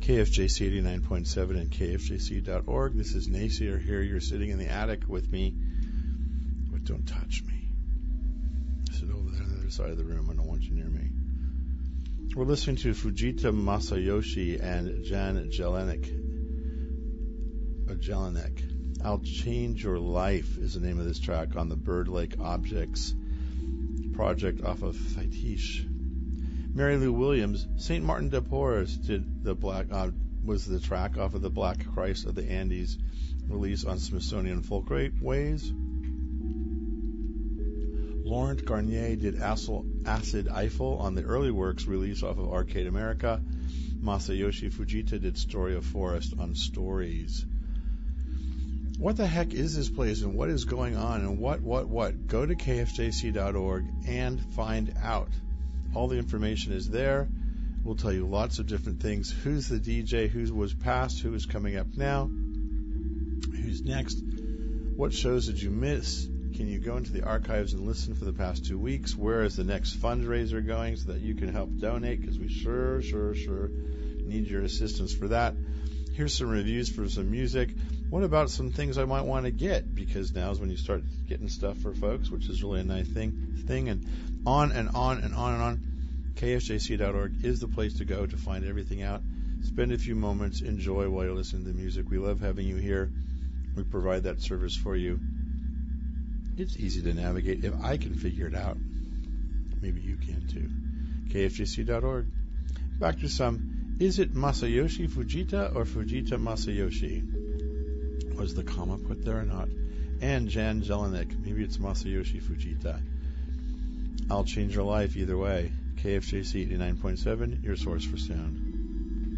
KFJC 89.7 and KFJC.org. This is Nacier here. You're sitting in the attic with me, but don't touch me. Sit over there on the other side of the room. I don't want you near me. We're listening to Fujita Masayoshi and Jan Jelinek. I'll Change Your Life is the name of this track on the Bird Lake Objects project off of Faitish. Mary Lou Williams, St. Martin de Porres was the track off of the Black Christ of the Andes release on Smithsonian Folkways. Laurent Garnier did Acid Eiffel on the Early Works release off of Arcade America. Masayoshi Fujita did Story of Forest on Stories. What the heck is this place and what is going on and what? Go to kfjc.org and find out. All the information is there. We'll tell you lots of different things. Who's the DJ? Who was past? Who is coming up now? Who's next? What shows did you miss? Can you go into the archives and listen for the past 2 weeks? Where is the next fundraiser going so that you can help donate? Because we sure need your assistance for that. Here's some reviews for some music. What about some things I might want to get? Because now is when you start getting stuff for folks, which is really a nice thing. And on and on and on and on. KFJC.org is the place to go to find everything out. Spend a few moments, enjoy while you're listening to the music. We love having you here. We provide that service for you. It's easy to navigate. If I can figure it out, maybe you can too. KFJC.org. Back to some. Is it Masayoshi Fujita or Fujita Masayoshi? Was the comma put there or not? And Jan Jelinek. Maybe it's Masayoshi Fujita. I'll Change Your Life either way. KFJC 89.7, your source for sound.